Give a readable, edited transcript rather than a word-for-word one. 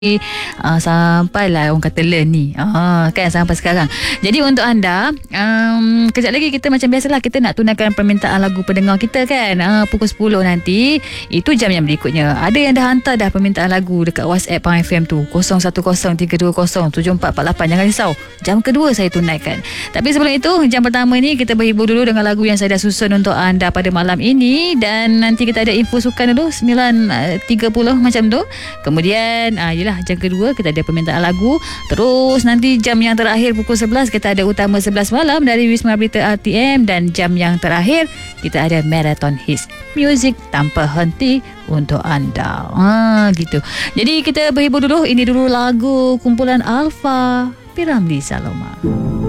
sampailah orang kata learn ni kan sampai sekarang. Jadi untuk anda kejap lagi kita macam biasalah kita nak tunaikan permintaan lagu pendengar kita kan. Pukul 10 nanti itu jam yang berikutnya. Ada yang dah hantar dah permintaan lagu dekat WhatsApp Pang FM tu 0103207448. Jangan risau, jam kedua saya tunaikan. Tapi sebelum itu, jam pertama ni kita berhibur dulu dengan lagu yang saya dah susun untuk anda pada malam ini. Dan nanti kita ada info sukan dulu 9.30 macam tu. Kemudian yelah jam kedua kita ada permintaan lagu. Terus nanti jam yang terakhir pukul 11 kita ada Utama 11 Malam dari Wisma Berita RTM. Dan jam yang terakhir kita ada Marathon Hits, muzik tanpa henti untuk anda. Gitu. Jadi kita berhibur dulu. Ini dulu lagu kumpulan Alfa, Piramli Saloma.